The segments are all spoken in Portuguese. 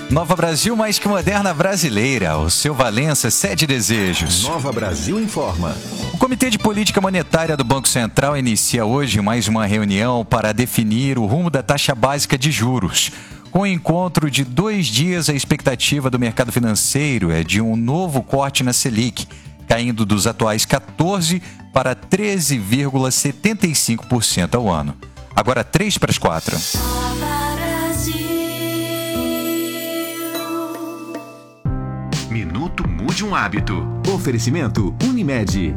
Nova Brasil mais que moderna brasileira. O seu Valença cede desejos. Nova Brasil informa. O Comitê de Política Monetária do Banco Central inicia hoje mais uma reunião para definir o rumo da taxa básica de juros. Com o encontro de 2 dias, a expectativa do mercado financeiro é de um novo corte na Selic, caindo dos atuais 14% para 13,75% ao ano. Agora 3 para as 4. Minuto Mude um Hábito. Oferecimento Unimed.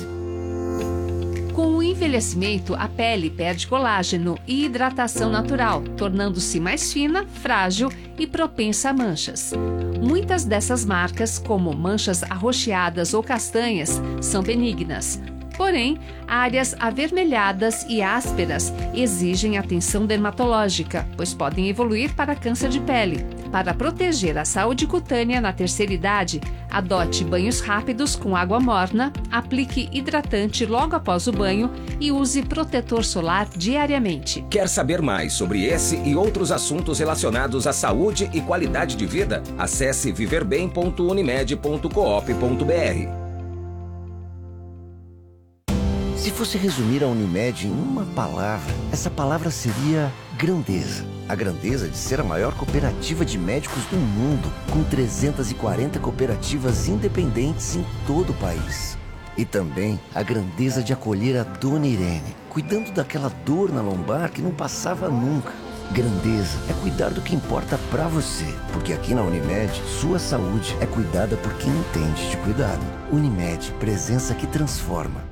Com o envelhecimento, a pele perde colágeno e hidratação natural, tornando-se mais fina, frágil e propensa a manchas. Muitas dessas marcas, como manchas arroxeadas ou castanhas, são benignas. Porém, áreas avermelhadas e ásperas exigem atenção dermatológica, pois podem evoluir para câncer de pele. Para proteger a saúde cutânea na terceira idade, adote banhos rápidos com água morna, aplique hidratante logo após o banho e use protetor solar diariamente. Quer saber mais sobre esse e outros assuntos relacionados à saúde e qualidade de vida? Acesse viverbem.unimed.coop.br. Se fosse resumir a Unimed em uma palavra, essa palavra seria grandeza. A grandeza de ser a maior cooperativa de médicos do mundo, com 340 cooperativas independentes em todo o país. E também a grandeza de acolher a Dona Irene, cuidando daquela dor na lombar que não passava nunca. Grandeza é cuidar do que importa pra você, porque aqui na Unimed, sua saúde é cuidada por quem entende de cuidado. Unimed, presença que transforma.